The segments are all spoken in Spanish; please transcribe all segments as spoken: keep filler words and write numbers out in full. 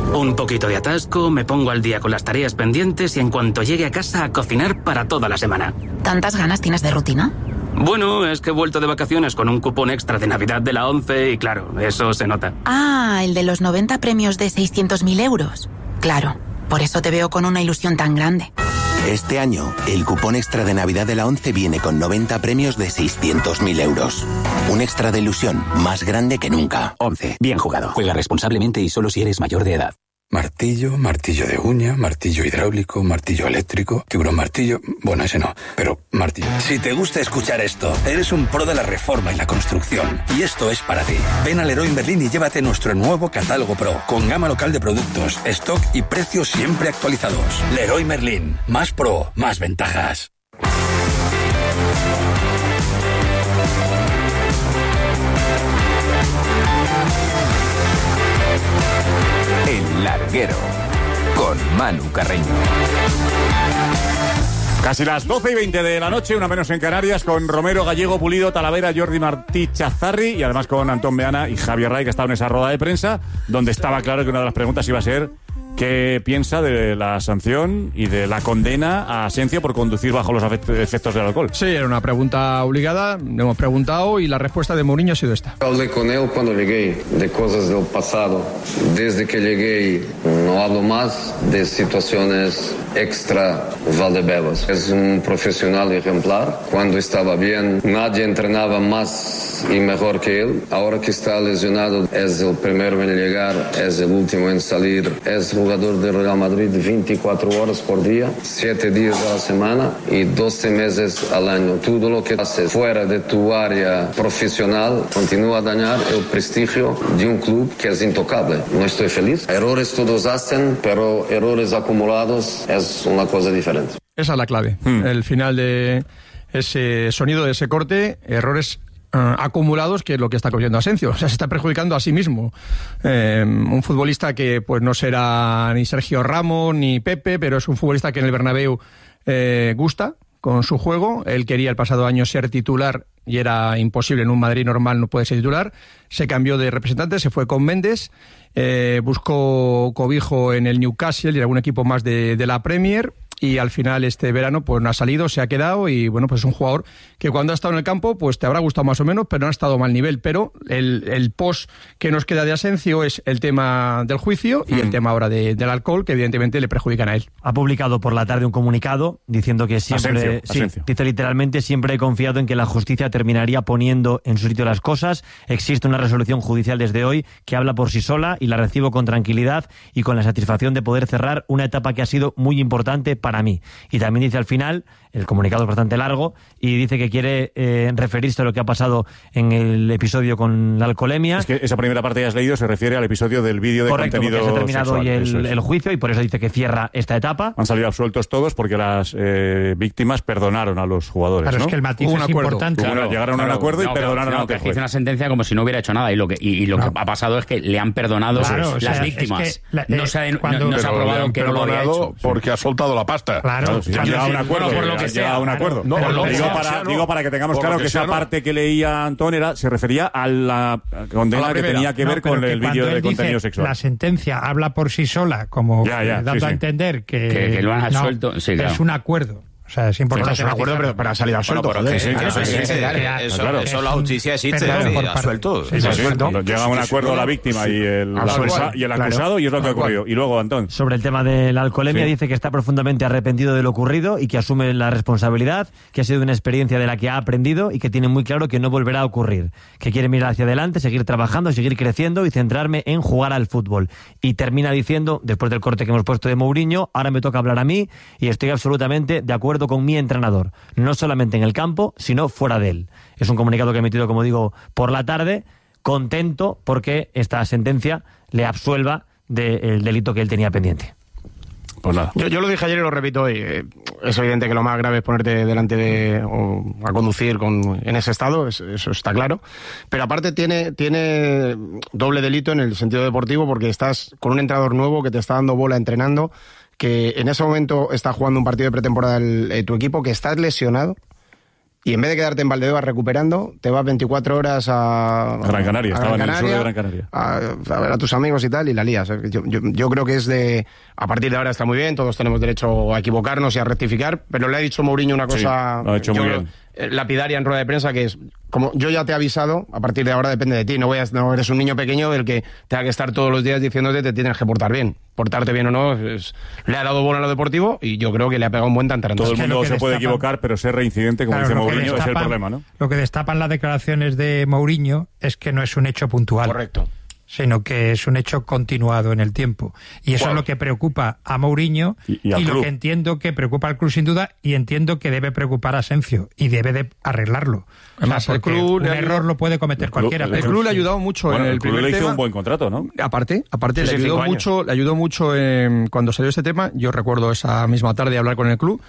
Un poquito de atasco, me pongo al día con las tareas pendientes y en cuanto llegue a casa a cocinar para toda la semana. ¿Tantas ganas tienes de rutina? Bueno, es que he vuelto de vacaciones con un cupón extra de Navidad de la ONCE y claro, eso se nota. Ah, el de los noventa premios de seiscientos mil euros. Claro, por eso te veo con una ilusión tan grande. Este año, el cupón extra de Navidad de la ONCE viene con noventa premios de seiscientos mil euros. Un extra de ilusión más grande que nunca. ONCE, bien jugado. Juega responsablemente y solo si eres mayor de edad. Martillo, martillo de uña, martillo hidráulico, martillo eléctrico, tiburón martillo... Bueno, ese no, pero martillo. Si te gusta escuchar esto, eres un pro de la reforma y la construcción. Y esto es para ti. Ven a Leroy Merlin y llévate nuestro nuevo catálogo Pro, con gama local de productos, stock y precios siempre actualizados. Leroy Merlin. Más pro, más ventajas. El Larguero, con Manu Carreño. Casi las doce y veinte de la noche, una menos en Canarias, con Romero, Gallego, Pulido, Talavera, Jordi Martí, Chazarri y además con Antón Beana y Javier Ray, que ha estado en esa rueda de prensa, donde estaba claro que una de las preguntas iba a ser qué piensa de la sanción y de la condena a Asencio por conducir bajo los efectos del alcohol. Sí, era una pregunta obligada, le hemos preguntado y la respuesta de Mourinho ha sido esta. Hablé con él cuando llegué de cosas del pasado. Desde que llegué no hablo más de situaciones extra Valdebebas. Es un profesional ejemplar. Cuando estaba bien, nadie entrenaba más y mejor que él. Ahora que está lesionado, es el primero en llegar, es el último en salir. Es jugador del Real Madrid veinticuatro horas por día, siete días a la semana y doce meses al año. Todo lo que haces fuera de tu área profesional continúa a dañar el prestigio de un club que es intocable. No estoy feliz. Errores todos hacen, pero errores acumulados es una cosa diferente. Esa es la clave. Hmm. El final de ese sonido, de ese corte, errores Uh, acumulados, que es lo que está cogiendo Asencio. O sea, se está perjudicando a sí mismo. Eh, un futbolista que pues no será ni Sergio Ramos ni Pepe, pero es un futbolista que en el Bernabéu eh, gusta con su juego. Él quería el pasado año ser titular y era imposible. En un Madrid normal no puede ser titular. Se cambió de representante, se fue con Méndez, eh, buscó cobijo en el Newcastle y algún equipo más de, de la Premier. Y al final este verano pues no ha salido, se ha quedado y bueno, pues es un jugador que cuando ha estado en el campo pues te habrá gustado más o menos, pero no ha estado a mal nivel. Pero el, el post que nos queda de Asencio es el tema del juicio y mm. el tema ahora de, del alcohol, que evidentemente le perjudican a él. Ha publicado por la tarde un comunicado diciendo que siempre, Asencio, sí, Asencio. dice literalmente, siempre he confiado en que la justicia terminaría poniendo en su sitio las cosas. Existe una resolución judicial desde hoy que habla por sí sola y la recibo con tranquilidad y con la satisfacción de poder cerrar una etapa que ha sido muy importante para mí. Y también dice al final, el comunicado es bastante largo, y dice que quiere eh, referirse a lo que ha pasado en el episodio con la alcoholemia. Es que esa primera parte que has leído se refiere al episodio del vídeo de Correcto, contenido porque se ha terminado sexual. hoy el, es. el juicio y por eso dice que cierra esta etapa. Han salido absueltos todos porque las eh, víctimas perdonaron a los jugadores, Claro, ¿no? es que el matiz Hubo un es acuerdo. importante. Claro, Claro, llegaron claro, a un acuerdo no, y perdonaron no, ante el que hizo juez. una sentencia como si no hubiera hecho nada y lo que, y, y lo no. que ha pasado es que le han perdonado claro, las o sea, víctimas. Es que la, no eh, se ha, cuando, no, no se ha probado que no lo había hecho. Porque ha soltado la pasta. Claro, Claro, si han llegado a un acuerdo, bueno, por lo han que sea, llegado a un claro. acuerdo. No, Pero lo que digo, sea, para, sea, no. digo para que tengamos Por claro lo que, que esa sea, no. parte que leía Antón era, se refería a la condena A la que primera. tenía que No, ver pero con que el cuando vídeo él de dice, contenido sexual. La sentencia habla por sí sola, como Ya, ya, eh, dando sí, a sí. entender que, Que- que lo han no, absuelto, sí, claro. es un acuerdo. O sea, es importante. Es un acuerdo, pero, pero ha salido absuelto. Bueno, pero joder. que- que- Eso que- sí, que- sí, que- claro. eso- claro. eso la justicia existe, Perdón, es por decir, parte- absuelto. sí, Es sí, absuelto. Lo- Llega a un acuerdo la víctima y el, Absuelto. y el Claro. acusado y es lo que ha Tal cual. ocurrido. Y luego, Antón. Sobre el tema de la alcoholemia, Sí. dice que está profundamente arrepentido de lo ocurrido y que asume la responsabilidad, que ha sido una experiencia de la que ha aprendido y que tiene muy claro que no volverá a ocurrir, que quiere mirar hacia adelante, seguir trabajando, seguir creciendo y centrarme en jugar al fútbol. Y termina diciendo, después del corte que hemos puesto de Mourinho, ahora me toca hablar a mí y estoy absolutamente de acuerdo con mi entrenador, no solamente en el campo, sino fuera de él. Es un comunicado que ha emitido, como digo, por la tarde, contento porque esta sentencia le absuelva del delito que él tenía pendiente. Pues nada. Yo, yo lo dije ayer y lo repito hoy. Eh, es evidente que lo más grave es ponerte delante de o a conducir con, en ese estado, es, eso está claro. Pero aparte tiene, tiene doble delito en el sentido deportivo porque estás con un entrenador nuevo que te está dando bola entrenando, que en ese momento está jugando un partido de pretemporada el, eh, tu equipo, que estás lesionado y en vez de quedarte en Valdebebas recuperando, te vas veinticuatro horas a Gran Canaria, a estaba Gran en el sur de Canaria, Gran Canaria. A, a ver a tus amigos y tal, y la lías. Yo, yo, yo creo que es de... A partir de ahora está muy bien, todos tenemos derecho a equivocarnos y a rectificar, pero le ha dicho Mourinho una cosa... Sí, lo ha hecho yo muy creo, bien. eh, lapidaria en rueda de prensa, que es, como yo ya te he avisado, a partir de ahora depende de ti, no, voy a, no eres un niño pequeño del que tenga que estar todos los días diciéndote te tienes que portar bien. Portarte bien o no, es, le ha dado bono a lo deportivo y yo creo que le ha pegado un buen tantarantón. Todo el mundo se destapan, puede equivocar, pero ser reincidente, como claro, dice lo que Mourinho, destapan, es el problema, ¿no? Lo que destapan las declaraciones de Mourinho es que no es un hecho puntual. Correcto. Sino que es un hecho continuado en el tiempo. Y eso Bueno. es lo que preocupa a Mourinho y, y, y lo club. que entiendo que preocupa al club sin duda, y entiendo que debe preocupar a Asencio y debe de arreglarlo. Además, o sea, el porque club un le ha- error lo puede cometer el club- cualquiera. el El pero club le ha sí. ayudado mucho Bueno, en el, el club primer le hizo tema. un buen contrato, ¿no? Aparte, aparte Sí, le sí, ayudó cinco mucho, le ayudó mucho en- cuando salió este tema. Yo recuerdo esa misma tarde hablar con el club.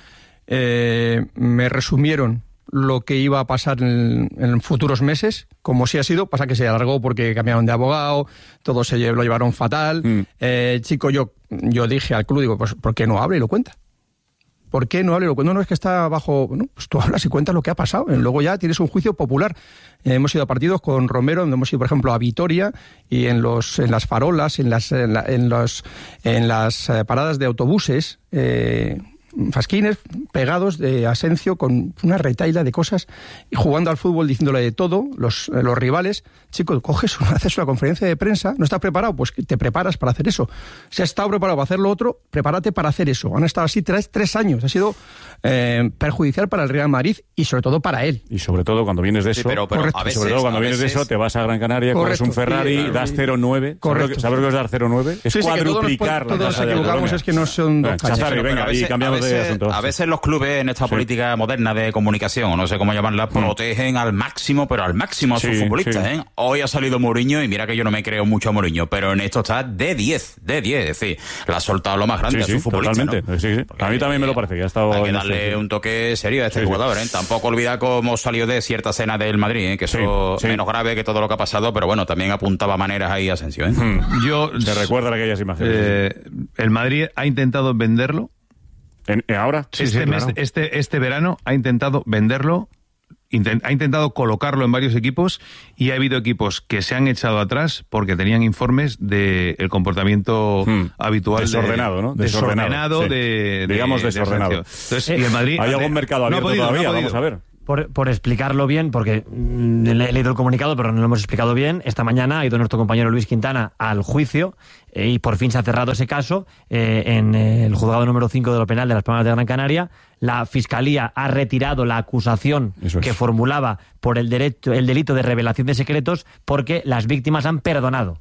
Eh, me resumieron lo que iba a pasar en, en futuros meses, como sí ha sido, pasa que se alargó porque cambiaron de abogado, todo se lle- lo llevaron fatal. Mm. Eh, chico, yo, yo dije al club, digo, pues ¿por qué no habla y lo cuenta? ¿Por qué no habla y lo cuenta? No, no es que está bajo... Bueno, pues tú hablas y cuentas lo que ha pasado. Eh, Luego ya tienes un juicio popular. Eh, hemos ido a partidos con Romero, donde hemos ido, por ejemplo, a Vitoria, y en los en las farolas, en las en, la- en los en las eh, paradas de autobuses, eh, fasquines pegados de Asencio con una retaila de cosas y jugando al fútbol diciéndole de todo, los, eh, los rivales. Chico, coges, haces una conferencia de prensa, ¿no estás preparado? Pues te preparas para hacer eso. Si has estado preparado para hacer lo otro, prepárate para hacer eso. Han estado así tres, tres años. Ha sido eh, perjudicial para el Real Madrid y sobre todo para él. Y sobre todo cuando vienes de Sí, eso, pero- pero correcto, a veces- sobre todo cuando a vienes de veces- eso, te vas a Gran Canaria, coges Correcto. un Ferrari, Y, claro, das y- cero nueve. Correcto. ¿Sabes lo que es dar cero nueve? Es Sí, sí, que todos nos cuadruplicar pon- la todos tasa nos de equivocamos, autonomía. es que no son dos Venga, calles. Chazarri, Pero venga, a veces- y cambiamos a veces, de asunto. A veces los clubes en esta Sí. política moderna de comunicación, o no sé cómo llamarla, protegen al máximo, pero al máximo a sus Sí, futbolistas. sí. ¿eh? Hoy ha salido Mourinho y mira que yo no me creo mucho a Mourinho, pero en esto está de diez, de diez. Es decir, le ha soltado lo más grande Sí, a sí, sus futbolistas. totalmente. ¿no? Sí, sí. A mí también me lo parece, que ha estado Hay que en darle este- un toque serio a este Sí, sí. jugador. ¿eh? Tampoco olvidar cómo salió de cierta escena del Madrid, ¿eh? que eso Sí, sí. menos grave que todo lo que ha pasado, pero bueno, también apuntaba maneras ahí a Asensio. ¿eh? Yo Te recuerdan aquellas imágenes. eh, el Madrid ha intentado venderlo. En- eh, ¿Ahora? este, sí, mes, claro. este, este verano ha intentado venderlo, inten- ha intentado colocarlo en varios equipos y ha habido equipos que se han echado atrás porque tenían informes del comportamiento Hmm. habitual. de- Desordenado, ¿no? Desordenado, Desordenado, sí. de, de- Digamos de desordenado. Asensio. Entonces, y el Madrid ¿Hay ha- algún mercado no ha abierto podido, no ha todavía? podido. Vamos a ver. Por, por explicarlo bien, porque mm, le he leído el comunicado, pero no lo hemos explicado bien. Esta mañana ha ido nuestro compañero Luis Quintana al juicio eh, y por fin se ha cerrado ese caso eh, en eh, el juzgado número cinco de lo penal de Las Palmas de Gran Canaria. La Fiscalía ha retirado la acusación Eso es. que formulaba por el, derecho, el delito de revelación de secretos porque las víctimas han perdonado.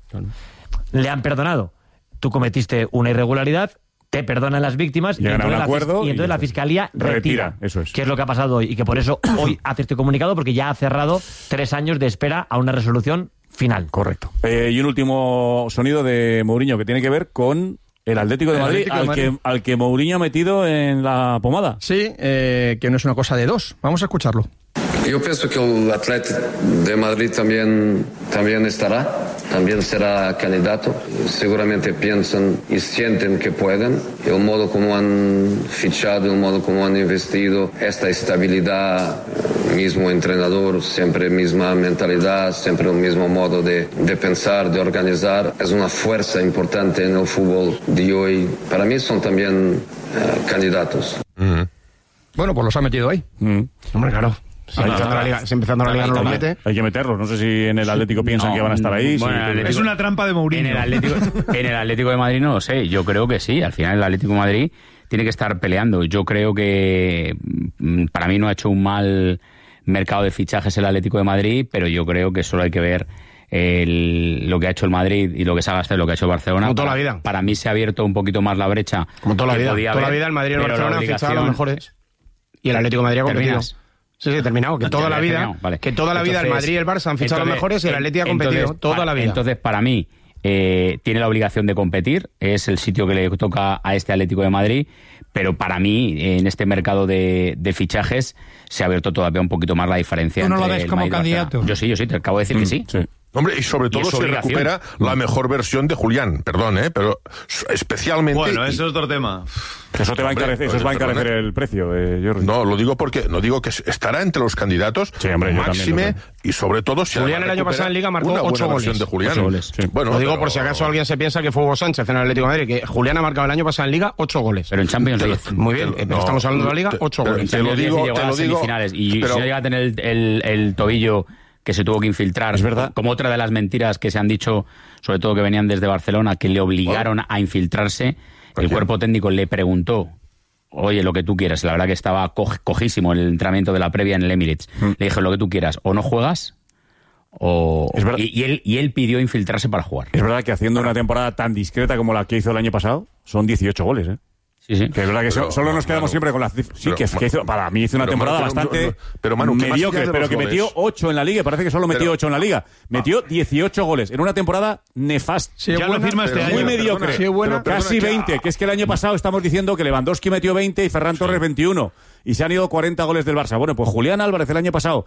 Le han perdonado. Tú cometiste una irregularidad, te perdonan las víctimas y Llegan a un entonces, la, acuerdo fis- y y entonces ya la está. Fiscalía retira, Retira, eso es. que es lo que ha pasado hoy y que por eso hoy hace este comunicado porque ya ha cerrado tres años de espera a una resolución final. Correcto. Eh, y un último sonido de Mourinho que tiene que ver con el Atlético de El Madrid, Atlético de al, Madrid. Que, al que Mourinho ha metido en la pomada. Sí, eh, que no es una cosa de dos. Vamos a escucharlo. Yo pienso que el Atlético de Madrid también, también estará, también será candidato. Seguramente piensan y sienten que pueden. El modo como han fichado, el modo como han investido, esta estabilidad, mismo entrenador, siempre misma mentalidad, siempre el mismo modo de, de pensar, de organizar, es una fuerza importante en el fútbol de hoy. Para mí son también eh, candidatos. Bueno, pues los ha metido ahí. Mm. Hombre, claro. Si Ahí empezando está. la liga, si empezando la liga no lo Hay- mete. Hay que meterlos. No sé si en el Atlético piensan No, que van a estar ahí. bueno, sí, el que- Atlético- Es una trampa de Mourinho. En el Atlético, en el Atlético de Madrid no lo sé. Yo creo que sí. Al final el Atlético de Madrid tiene que estar peleando. Yo creo que mm, para mí no ha hecho un mal mercado de fichajes el Atlético de Madrid, pero yo creo que solo hay que ver el- lo que ha hecho el Madrid y lo que se ha gastado y lo que ha hecho el Barcelona. Como toda para, la vida. Para mí se ha abierto un poquito más la brecha. Como toda la que vida. podía Toda la haber, vida el Madrid y el pero la Barcelona han fichado a los obligación- mejores. Y el Atlético de Madrid ha competido. ¿Terminas? Sí, sí, terminado. Que No, toda ya la había vida, terminado, vale. que toda la vida el Entonces- Madrid y el Barça han fichado a los entonces, mejores y el Atlético ha competido entonces, toda pa- la vida. Entonces, para mí, eh, tiene la obligación de competir, es el sitio que le toca a este Atlético de Madrid, pero para mí, en este mercado de, de fichajes, se ha abierto todavía un poquito más la diferencia ¿Tú no entre lo ves el como Madrid y el Barcelona. candidato? Yo sí, yo sí, te acabo de decir que sí. Sí. Hombre, y sobre todo se recupera la mejor versión de Julián, perdón, ¿eh? Pero especialmente... Bueno, eso es otro tema. Eso te va a encarecer, eso os va a encarecer el precio, eh, Jordi. No, lo digo porque no digo que estará entre los candidatos, sí, hombre, yo máxime, y sobre todo si Julián el año pasado en Liga marcó ocho goles. De Julián. ocho goles. Sí. Bueno, lo digo pero... por si acaso alguien se piensa que fue Hugo Sánchez en el Atlético de Madrid, que Julián ha marcado el año pasado en Liga ocho goles. Pero en Champions diez. Muy bien, pero no, estamos hablando de la Liga, ocho goles. En Champions diez y llegó a las semifinales. Y pero... si no llega a tener el, el, el tobillo que se tuvo que infiltrar, es verdad, como otra de las mentiras que se han dicho, sobre todo que venían desde Barcelona, que le obligaron a infiltrarse. El cuerpo técnico le preguntó, oye, lo que tú quieras. La verdad que estaba co cojísimo en el entrenamiento de la previa en el Emirates. Mm. Le dije, lo que tú quieras, o no juegas, o... Y, y, él, y él pidió infiltrarse para jugar. Es verdad que haciendo una temporada tan discreta como la que hizo el año pasado, son dieciocho goles, ¿eh? Sí, sí. Que es verdad que pero, solo nos quedamos Manu, siempre con las cifras. Sí, pero, que, que hizo, para mí hizo una temporada Manu, bastante pero, pero, Manu, mediocre, pero que goles? metió ocho en la Liga. Parece que solo metió pero, ocho en la Liga. Metió dieciocho goles en una temporada nefasta. Sí, ya buena, lo firma este año. Muy mediocre. Sí, buena, casi veinte. Que, que es que el año pasado estamos diciendo que Lewandowski metió veinte y Ferran Torres veintiuno. Y se han ido cuarenta goles del Barça. Bueno, pues Julián Álvarez el año pasado,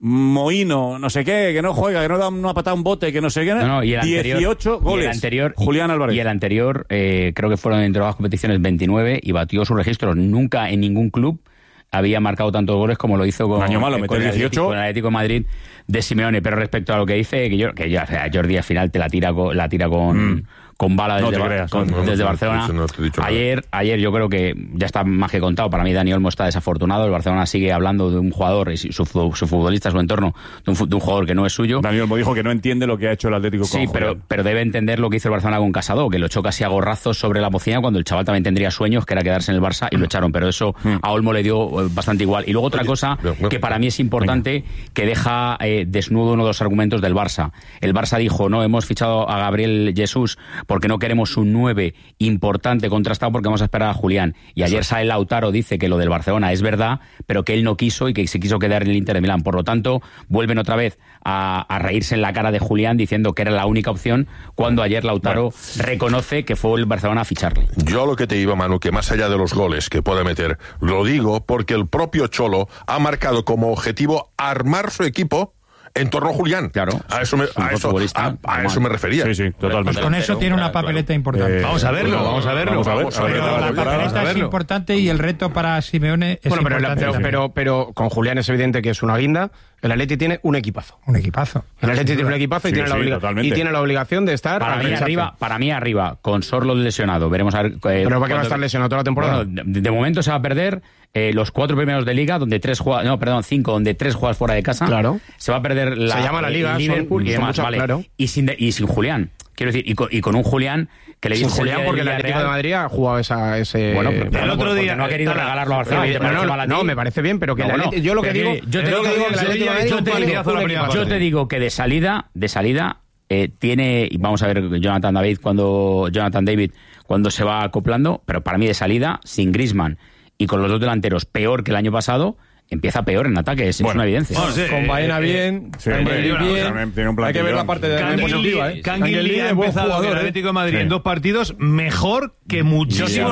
Mohino, no sé qué, que no juega, que no da una patada un bote, que no sé qué. No, no, y el dieciocho anterior, goles. Y el anterior, Julián Álvarez. Y el anterior, eh, creo que fueron entre las competiciones veintinueve y batió sus registros. Nunca en ningún club había marcado tantos goles como lo hizo con, un año malo, eh, con, el, dieciocho. Atlético, con el Atlético de Madrid de Simeone. Pero respecto a lo que dice, que yo, que yo, o sea, Jordi al final te la tira con, la tira con, mm. con bala desde, no creas, con, no, desde no, Barcelona. No, ayer, ayer yo creo que ya está más que contado. Para mí Dani Olmo está desafortunado. El Barcelona sigue hablando de un jugador, y su, su futbolista, su entorno, de un, de un jugador que no es suyo. Dani Olmo dijo que no entiende lo que ha hecho el Atlético con Sí, pero, pero debe entender lo que hizo el Barcelona con Casado, que lo echó casi a gorrazos sobre la bocina cuando el chaval también tendría sueños, que era quedarse en el Barça, y lo echaron. Pero eso a Olmo le dio bastante igual. Y luego otra cosa que para mí es importante, que deja eh, desnudo uno de los argumentos del Barça. El Barça dijo, no, hemos fichado a Gabriel Jesús porque no queremos un nueve importante contrastado porque vamos a esperar a Julián. Y ayer sale Lautaro, dice que lo del Barcelona es verdad, pero que él no quiso y que se quiso quedar en el Inter de Milán. Por lo tanto, vuelven otra vez a, a reírse en la cara de Julián diciendo que era la única opción, cuando ayer Lautaro bueno. reconoce que fue el Barcelona a ficharle. Yo lo que te iba, Manu, que más allá de los goles que puede meter, lo digo porque el propio Cholo ha marcado como objetivo armar su equipo en torno a Julián. Claro. A eso me, a eso, a, a eso me refería. Sí, sí, totalmente. Pues con eso tiene una papeleta importante. Eh, vamos a verlo, vamos a verlo. Vamos a ver, vamos a ver, pero la papeleta es importante y el reto para Simeone es bueno, pero, importante. Pero, pero, pero con Julián es evidente que es una guinda. El Atleti tiene un equipazo. Un equipazo. El Atleti tiene un equipazo y, sí, tiene, sí, la obliga y tiene la obligación de estar para mí arriba, para mí arriba, con Sorlo lesionado. Veremos a ver. Eh, ¿Pero para qué va a estar lesionado toda la temporada? Bueno, de, de momento se va a perder eh, los cuatro primeros de Liga, donde tres juegas, no, perdón, cinco, donde tres juegas fuera de casa. Claro. Se va a perder la. Se llama la Liga, Liverpool son, y demás, muchas, vale. Claro. Y sin, y sin Julián. Quiero decir, y con, y con un Julián que le dice. Sin Julián, porque el Atlético de Madrid ha jugado esa, ese. Bueno, pero, pero el otro día. No ha querido regalarlo a Barcelona. No, no, no, no, me parece bien, pero que no, el Atlético, yo lo que digo. Yo te digo que el Atlético de Madrid. Yo te digo que de salida, de salida, eh, tiene. Y vamos a ver Jonathan David cuando. Jonathan David cuando se va acoplando, pero para mí de salida, sin Griezmann y con los dos delanteros peor que el año pasado. Empieza peor en ataque, es, bueno, es una evidencia. Bueno, sí, con Baena eh, bien, sí, hombre, bien, bien. Tiene un hay que ver la parte de la positiva, ¿eh? Canguilí ha empezado con el Atlético de Madrid sí. en dos partidos mejor que muchísimos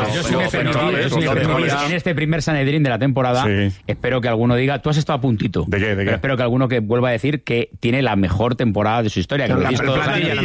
fichajes. En este primer Sanedrín de la temporada, sí. espero que alguno diga, tú has estado a puntito. ¿De qué? ¿De qué? Pero espero que alguno que vuelva a decir que tiene la mejor temporada de su historia. Que lo decís todos los años.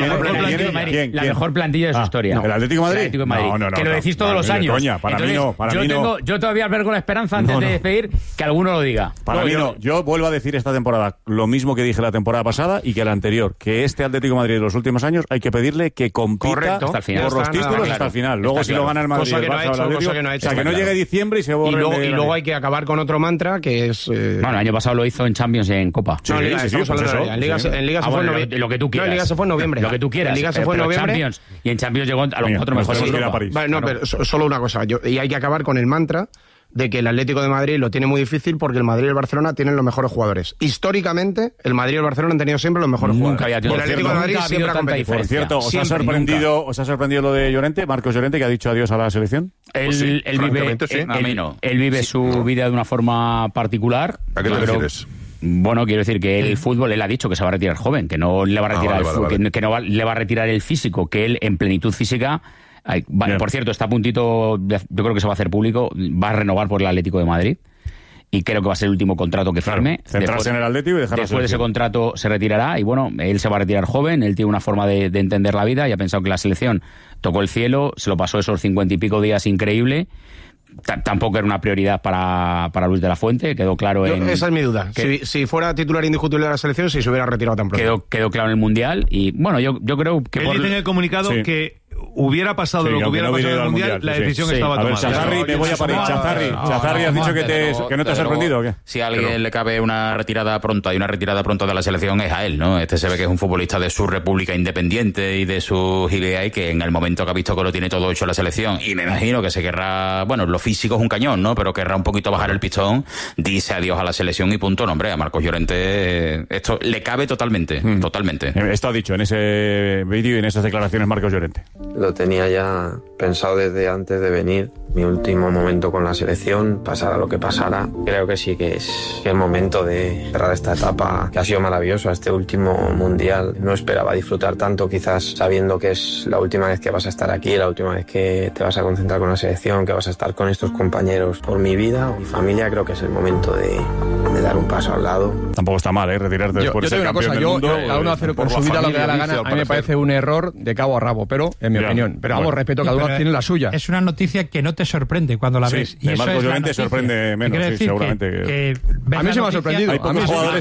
La mejor plantilla de su historia. ¿El Atlético de Madrid? No, no, no. Que lo decís todos los años. Para mí no, para mí no. Yo todavía albergo la esperanza antes de despedir que alguno lo diga. Para no, mí no. Yo vuelvo a decir esta temporada lo mismo que dije la temporada pasada y que la anterior, que este Atlético de Madrid de los últimos años hay que pedirle que compita Correcto. hasta el final. por los títulos claro. hasta el final. Luego está si claro. lo gana el Madrid, cosa que el no Barça, ha hecho, Atlético, cosa que no ha hecho. O sea, que no claro. llegue diciembre y se borre. Y luego, y luego hay que acabar con otro mantra que es... Eh... Bueno, el año pasado lo hizo en Champions y en Copa. Sí, no, en Liga, sí, sí, pues eso, en Liga, sí. en Liga se ah, fue bueno, en noviembre. Lo que tú quieras. No, en Liga se fue en noviembre. Lo que tú quieras. En Liga se fue en noviembre. Champions, y en Champions llegó a los cuatro mejores de Europa. Vale, no, pero solo una cosa. Yo, y hay que acabar con el mantra de que el Atlético de Madrid lo tiene muy difícil porque el Madrid y el Barcelona tienen los mejores jugadores. Históricamente, el Madrid y el Barcelona han tenido siempre los mejores nunca jugadores. Había, el Atlético de Madrid siempre ha competido. Por cierto, ¿os ha, sorprendido, ¿os ha sorprendido lo de Llorente, Marcos Llorente, que ha dicho adiós a la selección? Él, pues sí, él vive, sí. él, él, no. él vive sí. su vida de una forma particular. ¿A qué te refieres? Bueno, quiero decir que el fútbol, él ha dicho que se va a retirar joven, que no le va a retirar, ah, vale, el, vale, vale. Que, que no va, le va a retirar el físico, que él en plenitud física... Ay, vale, por cierto, está a puntito, yo creo que se va a hacer público, va a renovar por el Atlético de Madrid. y creo que va a ser el último contrato que firme. Claro, centrarse después, en el Atlético y dejar Después de ese contrato se retirará y bueno, él se va a retirar joven, él tiene una forma de, de entender la vida y ha pensado que la selección tocó el cielo, se lo pasó esos cincuenta y pico días increíble. T- tampoco era una prioridad para, para Luis de la Fuente, quedó claro en... Yo, esa es mi duda. Que, si, si fuera titular indiscutible de la selección, si se hubiera retirado tan pronto. Quedó, quedó claro en el Mundial y bueno, yo, yo creo que... Él por... dice en el comunicado sí. que hubiera pasado sí, lo que hubiera no pasado en el mundial, mundial, la sí, decisión sí. estaba A ver, tomada. Chazarri, me voy a parir. Chazarri, Chazarri, has dicho que, te, que no te ha sorprendido, ¿o qué? Si a alguien pero, le cabe una retirada pronta y una retirada pronta de la selección es a él, ¿no? Este se ve que es un futbolista de su república independiente y de su idea y que en el momento que ha visto que lo tiene todo hecho en la selección y me imagino que se querrá, bueno, lo físico es un cañón, ¿no? Pero querrá un poquito bajar el pistón, dice adiós a la selección y punto. No, hombre, a Marcos Llorente esto le cabe totalmente, mm. totalmente. Esto ha dicho en ese vídeo y en esas declaraciones Marcos Llorente. Lo tenía ya pensado desde antes de venir, mi último momento con la selección, pasara lo que pasara. Creo que sí que es, que es momento de cerrar esta etapa que ha sido maravillosa, este último mundial. No esperaba disfrutar tanto, quizás sabiendo que es la última vez que vas a estar aquí, la última vez que te vas a concentrar con la selección, que vas a estar con estos compañeros por mi vida, mi familia. Creo que es el momento de, de dar un paso al lado. Tampoco está mal, ¿eh? Retirarte después de ser campeón del mundo. Yo, cada uno hace con su vida lo que da la gana. A mí me parece un error de cabo a rabo, pero en mi ya, opinión. Pero vamos, bueno, respeto, cada uno tiene la suya. Es una noticia que no te sorprende cuando la sí, ves. Y Marcos Llorente sorprende menos, sí, seguramente. Que, que a mí se me ha sorprendido. Hay pocos jugadores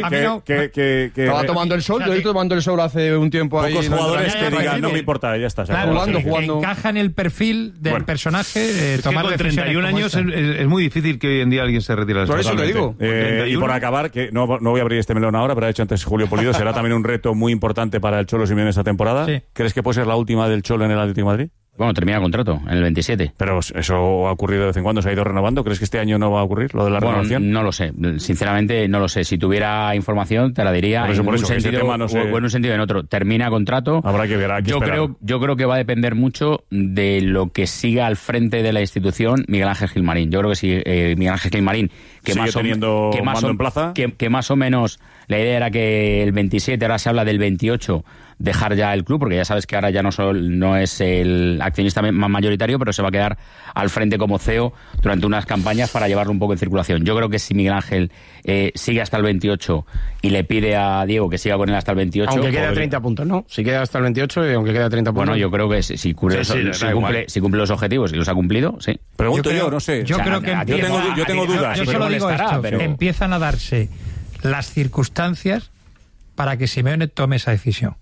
que... Estaba tomando el sol, yo he ido tomando el sol hace un tiempo ahí. Pocos jugadores que digan, no me importa, ya está. Jugando, jugando. Encaja en el perfil del personaje tomar con treinta y un años es muy difícil que hoy en día alguien se retire. Por eso te digo. Y por acabar, que no voy a abrir este melón ahora, pero ha dicho antes Julio Pulido, será también un reto muy importante para el Cholo Simeone esta temporada. ¿Crees que puede ser la última del Cholo en el Atlético de Madrid? Bueno, termina el contrato en el veintisiete. Pero eso ha ocurrido de vez en cuando, se ha ido renovando. ¿Crees que este año no va a ocurrir lo de la bueno, renovación? No lo sé, sinceramente no lo sé. Si tuviera información te la diría por eso, en, por eso, un sentido, no sé... o en un sentido o en otro. Termina contrato. Habrá que ver, hay que yo esperar. creo, yo creo que va a depender mucho de lo que siga al frente de la institución Miguel Ángel Gilmarín. Yo creo que si eh, Miguel Ángel Gilmarín, que sigue más, teniendo o, que, más mando o, en plaza. Que, que más o menos la idea era que el veintisiete, ahora se habla del veintiocho, dejar ya el club, porque ya sabes que ahora ya no, solo, no es el accionista más mayoritario, pero se va a quedar al frente como C E O durante unas campañas para llevarlo un poco en circulación. Yo creo que si Miguel Ángel eh, sigue hasta el veintiocho y le pide a Diego que siga con él hasta el veintiocho... Aunque quede a treinta puntos, ¿no? Si queda hasta el veintiocho y aunque quede a treinta puntos... Bueno, yo creo que si, si, cumple, sí, sí, si, cumple, si cumple los objetivos y los ha cumplido, sí. Pregunto yo, creo, yo no sé. Yo o sea, creo que yo empieza, tengo, yo tengo dudas. Yo, yo solo digo esto, pero... empiezan a darse las circunstancias para que Simeone tome esa decisión.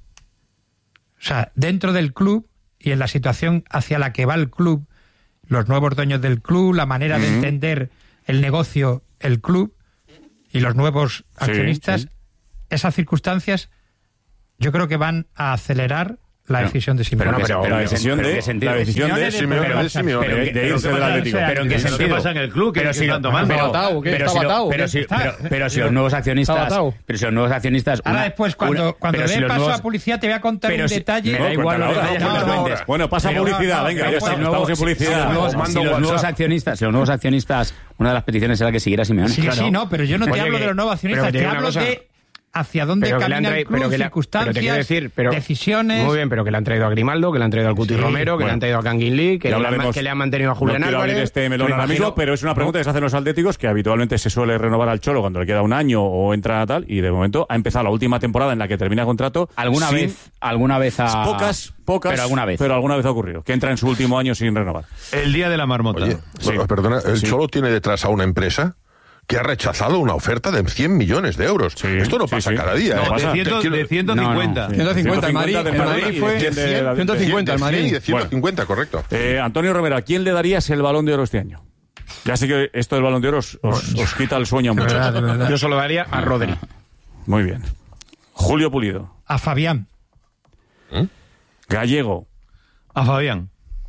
O sea, dentro del club y en la situación hacia la que va el club, los nuevos dueños del club, la manera uh-huh. de entender el negocio, el club y los nuevos accionistas, sí, sí. esas circunstancias yo creo que van a acelerar la no, decisión de Simeone. Pero, pero, pero, la decisión de, la decisión de Simeone, de Simeone, de irse del Atlético. Pero en qué sentido pasa en el club, que si están tomando. Pero si los nuevos accionistas, pero si los nuevos accionistas. Ahora después cuando cuando dé paso a publicidad te voy a contar un detalle. Me da igual. Bueno, pasa publicidad, venga, ya estamos en publicidad. Si los nuevos accionistas, si los nuevos accionistas, una de las peticiones era que siguiera Simeone. Sí, sí, no, pero yo no te hablo de los nuevos accionistas, te hablo de hacia dónde pero camina traído, el club, pero circunstancias, pero decir, pero, decisiones... Muy bien, pero que le han traído a Grimaldo, que le han traído al Cuti sí, Romero, que bueno. le han traído a Kangin Lee, que, que le han mantenido a Julián no Álvarez... De este melón ahora mismo, pero es una pregunta que se hacen los atléticos, que habitualmente se suele renovar al Cholo cuando le queda un año o entra tal, y de momento ha empezado la última temporada en la que termina contrato... ¿Alguna sin, vez alguna vez ha... Pocas, pocas, pero alguna vez. Pero alguna vez ha ocurrido, que entra en su último año sin renovar. El día de la marmota. Oye, sí. bueno, perdona, ¿el sí. Cholo tiene detrás a una empresa que ha rechazado una oferta de cien millones de euros? Sí, Esto no sí, pasa sí. cada día. No, ¿eh? de, ciento, de ciento cincuenta. No, no. ciento cincuenta, el Madrid, el Madrid fue ciento cincuenta, el Madrid. Y de ciento cincuenta, bueno. correcto. Eh, Antonio Romero, ¿a quién le darías el Balón de Oro este año? Ya sé que esto del Balón de Oro os, os, os quita el sueño mucho. Verdad, verdad. Yo solo daría a Rodri. Muy bien. Julio Pulido. A Fabián. ¿Eh? Gallego. A Fabián.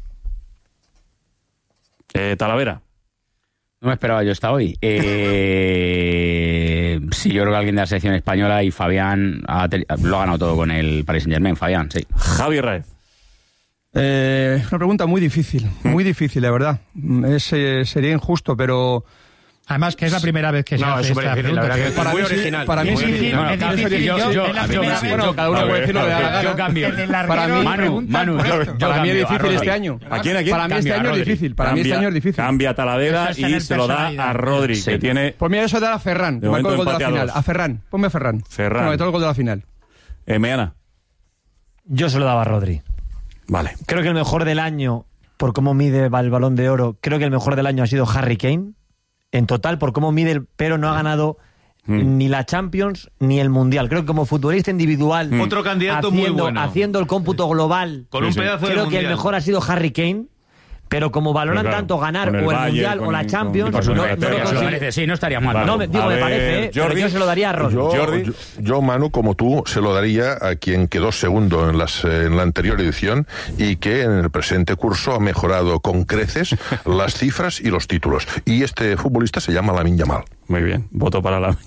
Eh, Talavera. No me esperaba yo hasta hoy. Eh, sí, yo creo que alguien de la selección española y Fabián ha, lo ha ganado todo con el Paris Saint-Germain. Fabián, sí. Javi Raez. Eh, una pregunta muy difícil, muy difícil, de verdad. Es, eh, sería injusto, pero Además, que es la primera vez que se No, hace es súper esta difícil, la pregunta. verdad que Para es muy mí sí, original. para mí muy sí. original. No, es difícil, yo- yo- yo- es la a mí primera sí. vez. Bueno, cada uno A puede ver, decir lo que le da la a ver, gana. yo cambio. En el Para larguero mí, me preguntan Manu, por Manu, esto. para mí cambio es a difícil Rodri. este año. ¿A quién, a quién? Para mí este Cambio a año es Rodri. difícil. Para mí este Cambia- año es difícil. Cambia a Talavera Eso es y tener se lo da personalidad. a Rodri, Sí. que tiene... Pues mira, eso da a Ferran. De Marcó el momento gol de la empate a final. dos. A Ferran. Ponme a Ferran. Ferran. No, me todo el gol de la final. Eh, Meana. Yo se lo daba a Rodri. Vale. Creo que el mejor del año, por cómo mide el Balón de Oro, creo que el mejor del año ha sido Harry Kane. En total, por cómo mide, el- pero no ha ganado Mm. ni la Champions ni el Mundial. Creo que como futbolista individual, Mm. Otro candidato muy haciendo, bueno. haciendo el cómputo global, Con un pedazo de creo que el Mundial. mejor ha sido Harry Kane. Pero como valoran Pero claro, tanto ganar con el o el Bayern, Mundial con o la el- Champions, con- no, con no, Inglaterra, lo se lo considero- merece, sí, no estaría mal. No, me- digo, A me ver, parece, ¿eh? Pero Jordi. yo se lo daría a Rodri. Yo, Jordi. yo, yo, Manu, como tú, se lo daría a quien quedó segundo en, las, eh, en la anterior edición y que en el presente curso ha mejorado con creces las cifras y los títulos. Y este futbolista se llama Lamine Yamal. Muy bien, voto para la...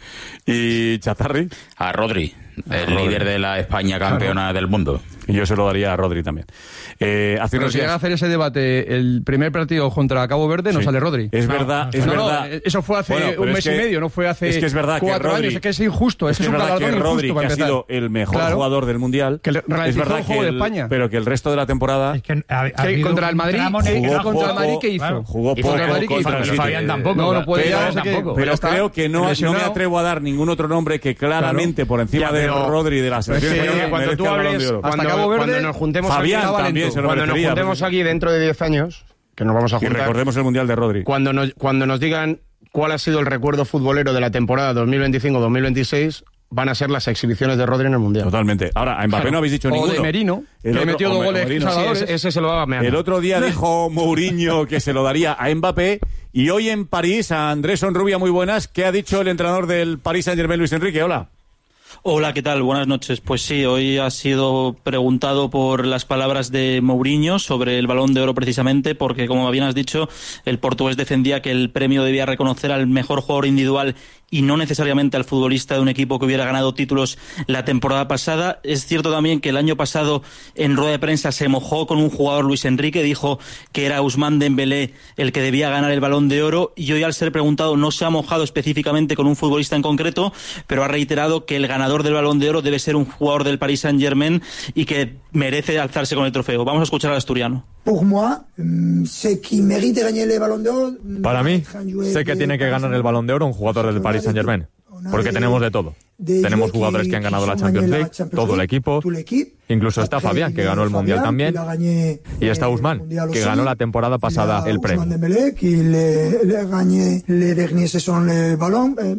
¿Y Chazarri? A Rodri, el Rodri. líder de la España campeona del mundo. Y yo se lo daría a Rodri también. Eh, hace Pero unos si llega a días... hacer ese debate el primer partido contra Cabo Verde, no Sí. sale Rodri. Es verdad, es no, no, verdad. eso fue hace Bueno, pero un es mes que- y medio, no fue hace es que es verdad que cuatro Rodri- años. Es que es injusto, Es es, que es un es verdad que galardón Rodri, injusto que para ha empezar. sido el mejor Claro. jugador del Mundial, Que le- es ralentizó verdad el que juego de el, España. pero que el resto de la temporada Es que ha, ha Que habido contra el un Madrid tramo en el que jugó no ha contra el jugado. Madrid, ¿qué hizo? Claro. jugó Y poco contra el Madrid, ¿qué hizo? contra el Y City. Fabián tampoco. No, no puede Pero, ya, no sé qué. pero Ya está creo que no, no me lesionado. atrevo a dar ningún otro nombre que claramente por encima Ya, de pero- Rodri de la selección Pero es que española cuando merezca tú el Balón de hables, Oro. Hasta cuando, Cabo Verde, cuando nos juntemos Fabián aquí, también se lo cuando nos merecería, juntemos porque- aquí dentro de diez años, que nos vamos a Y juntar, recordemos el Mundial de Rodri. cuando nos, cuando nos digan cuál ha sido el recuerdo futbolero de la temporada dos mil veinticinco dos mil veintiséis, van a ser las exhibiciones de Rodri en el Mundial. Totalmente. Ahora, a Mbappé Claro. no habéis dicho O ninguno. de Merino, El que otro- metió dos o goles Merino. salvadores. Sí, ese, ese se lo daba a Meana. El otro día dijo Mourinho que se lo daría a Mbappé y hoy en París a Andrés Onrubia, muy buenas. ¿Qué ha dicho el entrenador del Paris Saint-Germain, Luis Enrique? Hola. Hola, ¿qué tal? Buenas noches. Pues sí, hoy ha sido preguntado por las palabras de Mourinho sobre el Balón de Oro precisamente, porque como bien has dicho, el portugués defendía que el premio debía reconocer al mejor jugador individual y no necesariamente al futbolista de un equipo que hubiera ganado títulos la temporada pasada. Es cierto también que el año pasado en rueda de prensa se mojó con un jugador, Luis Enrique, dijo que era Ousmane Dembélé el que debía ganar el Balón de Oro, y hoy al ser preguntado no se ha mojado específicamente con un futbolista en concreto, pero ha reiterado que el ganador del Balón de Oro debe ser un jugador del Paris Saint-Germain y que merece alzarse con el trofeo. Vamos a escuchar al asturiano. Pour moi, c'est qui mérite gagner el Balón de Oro. Para mí, sé que tiene que ganar el Balón de Oro un jugador del Paris Saint-Germain, porque tenemos de todo. Tenemos jugadores que han ganado la Champions League, todo el equipo, incluso está Fabián, que ganó el Mundial también, y está Ousmane, que ganó la temporada pasada el premio. Dembélé, qui le, le gagné les derniers saisons le ballon. Eh,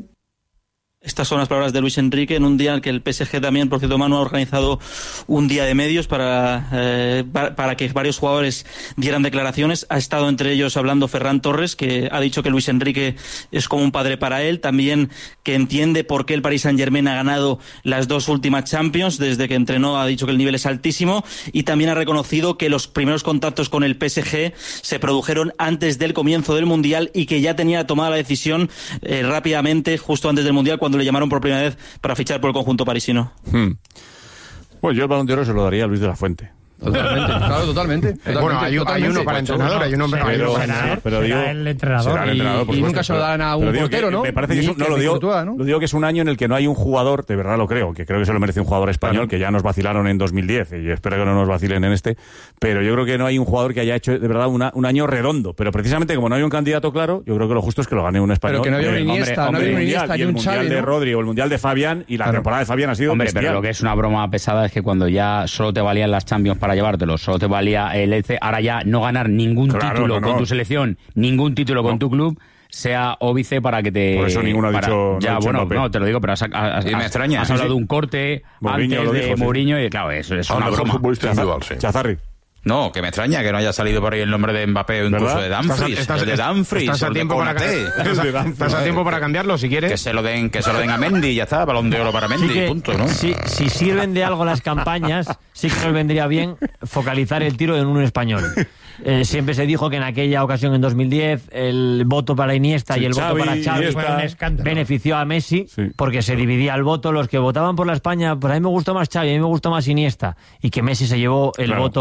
Estas son las palabras de Luis Enrique en un día en que el P S G también, por cierto, Manu, ha organizado un día de medios para, eh, para, para que varios jugadores dieran declaraciones. Ha estado entre ellos hablando Ferran Torres, que ha dicho que Luis Enrique es como un padre para él, también que entiende por qué el Paris Saint-Germain ha ganado las dos últimas Champions, desde que entrenó ha dicho que el nivel es altísimo, y también ha reconocido que los primeros contactos con el P S G se produjeron antes del comienzo del Mundial y que ya tenía tomada la decisión eh, rápidamente, justo antes del Mundial, cuando le llamaron por primera vez para fichar por el conjunto parisino. Hmm. Pues yo el Balón de Oro se lo daría a Luis de la Fuente. Totalmente, claro, totalmente. totalmente Bueno, hay, hay totalmente. uno para entrenador, hay uno para, hay uno para entrenador. Pero digo, Será el entrenador. será el Y- entrenador, por y supuesto, nunca se lo pero- dan a un pero digo portero, que ¿no? Me parece que, es un- Ni no, lo que digo, Courtois, ¿no? lo digo que es un año en el que no hay un jugador, de verdad lo creo, que creo que se lo merece un jugador español, que ya nos vacilaron en dos mil diez y espero que no nos vacilen en este, pero yo creo que no hay un jugador que haya hecho de verdad una- un año redondo, pero precisamente como no hay un candidato claro, yo creo que lo justo es que lo gane un español. Pero que no había un Eh, Iniesta, hombre, no había un hombre, Iniesta Mundial, ni y el un Mundial Xavi, de ¿no? Rodri o el Mundial de Fabián y la Claro. temporada de Fabián ha sido Hombre, bestial. pero lo que es una broma pesada es que cuando ya solo te valían las Champions para llevártelo, solo te valía el E C, ahora ya no ganar ningún Claro, título no, con no. tu selección, ningún título con tu club, sea óbice para que te... Por eso ninguno ha para- dicho- no ha Ya, dicho bueno, Mbappé. no, te lo digo, pero has, has, Y me has- extraña, has sí, hablado sí. de un corte Mourinho antes lo de dijo, sí. Mourinho y claro, eso es Ah, una mejor broma. futbolista individual, sí. Chazarri. No, que me extraña que no haya salido por ahí el nombre de Mbappé o incluso ¿Verdad? de Dumfries. Estás- el de estás- Dumfries, estás o a el de tiempo para Konaté. estás a- estás a tiempo para cambiarlo si quieres. Que se lo den, que se lo den a Mendy y ya está, Balón de Oro para Mendy, Sí que, punto, ¿no? si, si sirven de algo las campañas, sí que nos vendría bien focalizar el tiro en un español. Eh, siempre se dijo que en aquella ocasión, en dos mil diez, el voto para Iniesta Sí, y el Xavi, voto para Xavi Iniesta. Fue un escándalo. benefició a Messi, Sí. porque se dividía el voto. Los que votaban por la España, pues a mí me gustó más Xavi, a mí me gustó más Iniesta, y que Messi se llevó el Claro. voto Bueno,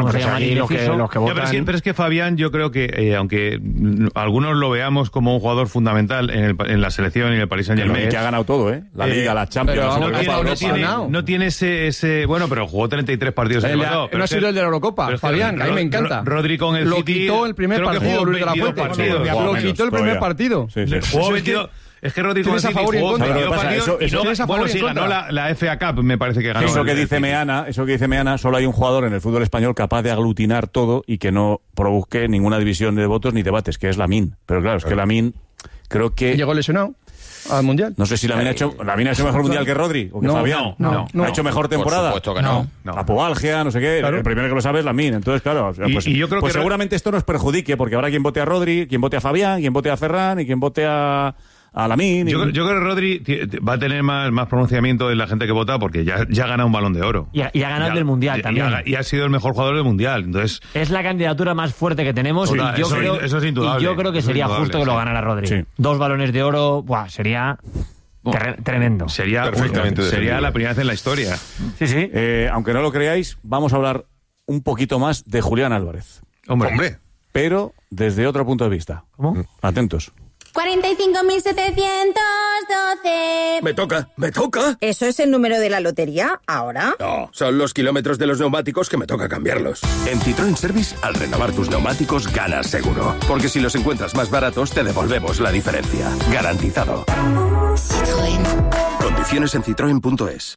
como pero se si llama aquí el lo que- indeciso. los que Ya, pero, es que, pero es que Fabián, yo creo que, eh, aunque mm, algunos lo veamos como un jugador fundamental en, el, en la selección y en el Paris Saint-Germain, Que ha ganado todo, ¿eh? La Liga, la Champions, pero la no, Supercopa tiene, de no, Europa. tiene, no tiene ese, ese... Bueno, pero jugó treinta y tres partidos. El- el la- pasado, no pero ha es que- sido el de la Eurocopa, pero es que Fabián, que a mí me Ro- encanta. Ro- Rodri con el Lo City, quitó el primer creo que partido jugó Luis de la veintidós Fuente. partidos. Lo menos, quitó el primer todavía. partido. Sí, sí. Jugó Es que- veintidós. Es que Rodri con el Tienes a City favor y en jugó contra. veintidós Pero lo que pasa, partidos eso- y eso- no- tienes a bueno, favor y sí, en ganó contra. la, la F A Cup, me parece que ganó. Eso el- que el dice City. Meana, eso que dice Meana, solo hay un jugador en el fútbol español capaz de aglutinar todo y que no provoque ninguna división de votos ni debates, que es Lamine. Pero claro, es que Lamine creo que... Llegó lesionado al Mundial. No sé si Lamine ha hecho, Lamine ha hecho mejor Mundial que Rodri o que No, Fabián. no, no, no. ¿Ha hecho mejor temporada? Por supuesto que no. Apoalgia, no sé qué. Claro. El primero que lo sabe es Lamine. Entonces, claro, Y- pues, y yo creo pues que- seguramente esto nos perjudique, porque habrá quien vote a Rodri, quien vote a Fabián, quien vote a Ferran y quien vote a, a Lamine. Yo, y- creo- yo creo que Rodri ti- ti- va a tener más, más pronunciamiento en la gente que vota porque ya, ya ha ganado un Balón de Oro. Y ha, y ha ganado el Ya- del Mundial y- también. Y ha, y ha sido el mejor jugador del Mundial. Entonces, Es la candidatura más fuerte que tenemos Total, y, yo eso- creo, eso es indudable. y yo creo que Eso es sería indudable, justo que lo sí. ganara Rodri. Sí. Dos balones de oro, buah, sería terre- tremendo. sería, Perfectamente sería defendible. la primera vez en la historia. Sí, sí. Eh, aunque no lo creáis, vamos a hablar un poquito más de Julián Álvarez. Hombre, Hombre, Pero desde otro punto de vista. ¿Cómo? Atentos. cuarenta y cinco mil setecientos doce. Me toca, me toca. ¿Eso es el número de la lotería ahora? No, son los kilómetros de los neumáticos que me toca cambiarlos. En Citroën Service, al renovar tus neumáticos, ganas seguro. Porque si los encuentras más baratos, te devolvemos la diferencia. Garantizado. Citroën. Condiciones en citroen punto es.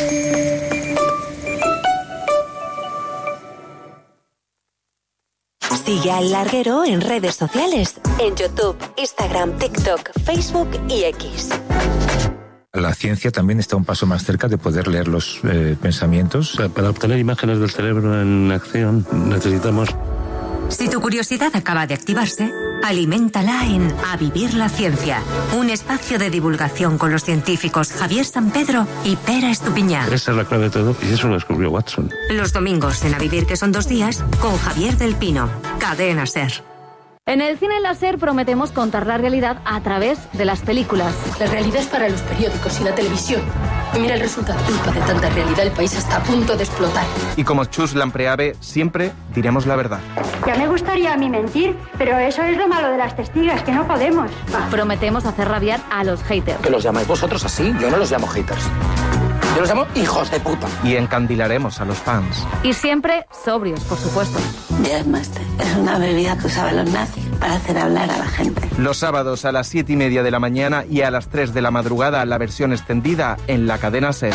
Sigue al Larguero en redes sociales, en YouTube, Instagram, TikTok, Facebook y X. La ciencia también está un paso más cerca de poder leer los eh, pensamientos. Para obtener imágenes del cerebro en acción necesitamos... Si tu curiosidad acaba de activarse, aliméntala en A Vivir la Ciencia, un espacio de divulgación con los científicos Javier San Pedro y Pera Estupiñán. Esa es la clave de todo y eso lo descubrió Watson. Los domingos en A Vivir, que son dos días, con Javier del Pino, Cadena SER. En el cine láser prometemos contar la realidad a través de las películas. La realidad es para los periódicos y la televisión. Y mira el resultado. Culpa de tanta realidad, el país está a punto de explotar. Y como Chus Lampreave, siempre diremos la verdad. Ya me gustaría a mí mentir, pero eso es lo malo de las testigas, que no podemos. Prometemos hacer rabiar a los haters. ¿Que los llamáis vosotros así? Yo no los llamo haters. Yo los llamo hijos de puta. Y encandilaremos a los fans. Y siempre sobrios, por supuesto. Jazzmaster es una bebida que usaban los nazis para hacer hablar a la gente. Los sábados a las siete y media de la mañana y a las tres de la madrugada la versión extendida en la cadena SER.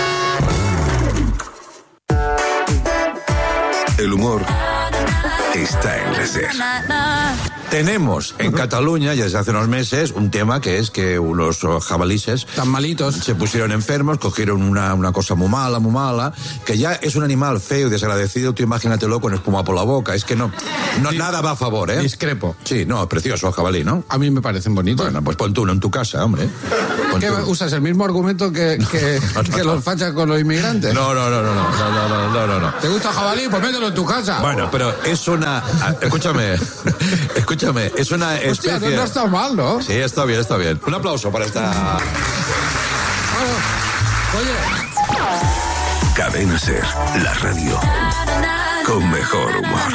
El humor está en la SER. Tenemos en Cataluña, ya desde hace unos meses, un tema que es que unos jabalíes tan malitos se pusieron enfermos, cogieron una, una cosa muy mala, muy mala, que ya es un animal feo y desagradecido, tú imagínatelo con espuma por la boca, es que no, no nada va a favor, ¿eh? Discrepo. Sí, no, precioso el jabalí, ¿no? A mí me parecen bonitos. Bueno, pues pon tú uno en tu casa, hombre. Pon ¿Qué tú. usas el mismo argumento que, que, que los fachas con los inmigrantes? No, no, no, no, no, no, no, no, no, no, no. ¿Te gusta el jabalí? Pues mételo en tu casa. Bueno, pero es una... ah, Escúchame, escúchame, es una Hostia, especie... no, no está mal, ¿no? Sí, está bien, está bien. Un aplauso para esta... Cadena SER, la radio con mejor humor.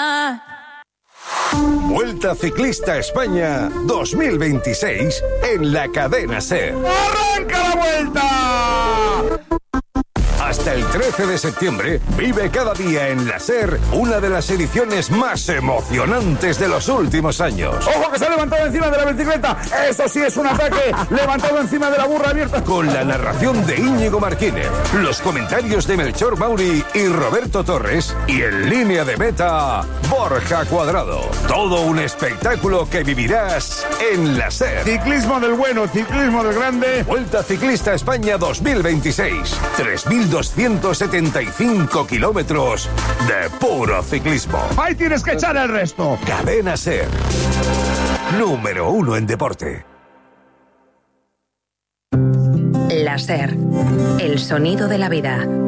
Vuelta Ciclista España dos mil veintiséis en la cadena SER. ¡Arranca la vuelta! Hasta el trece de septiembre, vive cada día en la SER una de las ediciones más emocionantes de los últimos años. ¡Ojo que se ha levantado encima de la bicicleta! ¡Eso sí es un ataque! ¡Levantado encima de la burra abierta! Con la narración de Íñigo Martínez, los comentarios de Melchor Mauri y Roberto Torres y en línea de meta, Borja Cuadrado. Todo un espectáculo que vivirás en la SER. Ciclismo del bueno, ciclismo del grande. Vuelta Ciclista España dos mil veintiséis. tres mil doscientos setenta y cinco kilómetros de puro ciclismo. ¡Ahí tienes que echar el resto! Cadena SER. Número uno en deporte. La SER, el sonido de la vida.